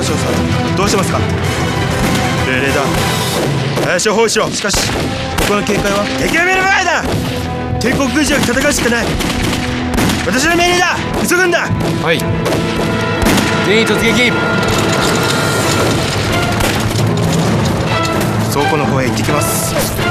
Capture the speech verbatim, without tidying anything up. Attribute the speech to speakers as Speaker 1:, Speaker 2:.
Speaker 1: 少佐、どうしますか？命令だ。林を包囲しろ。しかしここの警戒は敵を見る前だ。帝国軍人は戦うしかない。私の命令だ。急ぐんだ。
Speaker 2: はい、全員突撃。
Speaker 1: 倉庫の方へ行ってきます。